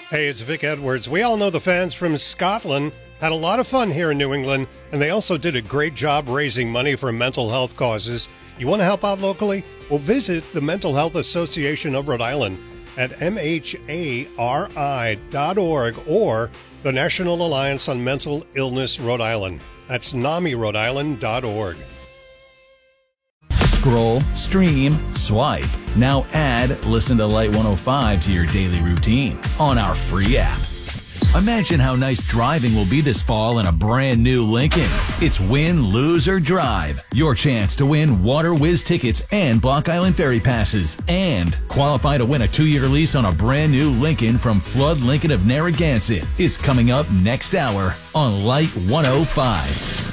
Hey, it's Vic Edwards. We all know the fans from Scotland had a lot of fun here in New England, and they also did a great job raising money for mental health causes. You want to help out locally? Well, visit the Mental Health Association of Rhode Island at mhari.org or the National Alliance on Mental Illness Rhode Island. That's NAMI-Rhode-Island.org. Scroll, stream, swipe. Now add Listen to Light 105 to your daily routine on our free app. Imagine how nice driving will be this fall in a brand new Lincoln. It's win, lose, or drive. Your chance to win Water Whiz tickets and Block Island Ferry passes. And qualify to win a 2-year lease on a brand new Lincoln from Flood Lincoln of Narragansett is coming up next hour on Light 105.